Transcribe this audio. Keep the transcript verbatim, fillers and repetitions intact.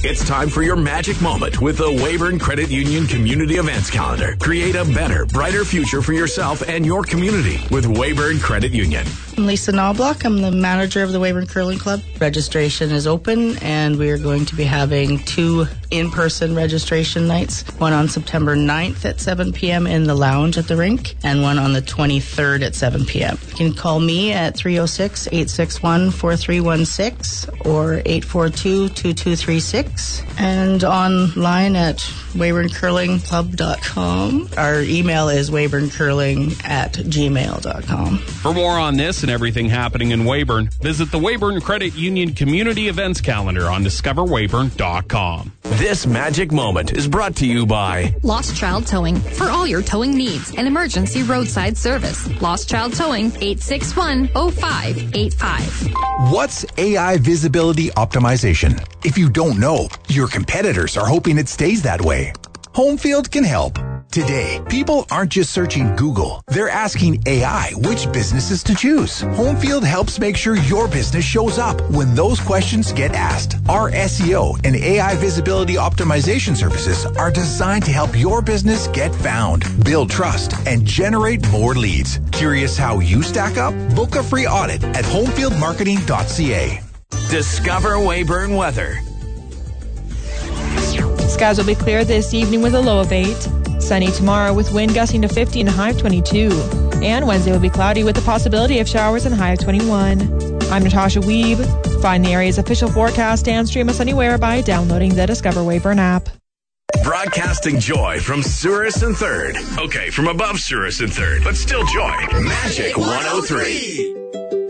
It's time for your magic moment with the Weyburn Credit Union Community Events Calendar. Create a better, brighter future for yourself and your community with Weyburn Credit Union. I'm Lisa Knobloch. I'm the manager of the Weyburn Curling Club. Registration is open, and we are going to be having two in-person registration nights, one on September ninth at seven p.m. in the lounge at the rink, and one on the twenty-third at seven p.m. You can call me at three oh six, eight six one, four three one six or eight four two, two two three six, and online at weyburn curling club dot com. Our email is weyburn curling at gmail dot com. For more on this and everything happening in Weyburn, visit the Weyburn Credit Union Community Events Calendar on discover weyburn dot com. This magic moment is brought to you by Lost Child Towing. For all your towing needs and emergency roadside service. Lost Child Towing, eight six one, oh five eight five. What's A I visibility optimization? If you don't know, your competitors are hoping it stays that way. Homefield can help. Today, people aren't just searching Google. They're asking A I which businesses to choose. Homefield helps make sure your business shows up when those questions get asked. Our S E O and A I visibility optimization services are designed to help your business get found, build trust, and generate more leads. Curious how you stack up? Book a free audit at homefield marketing dot c a. Discover Weyburn Weather. Skies will be clear this evening with a low of eight. Sunny tomorrow with wind gusting to fifty and a high of twenty-two. And Wednesday will be cloudy with the possibility of showers and a high of twenty-one. I'm Natasha Weeb. Find the area's official forecast and stream us anywhere by downloading the Discover Weyburn app. Broadcasting joy from Souris and Third. Okay, from above Souris and Third, but still joy. Magic one oh three.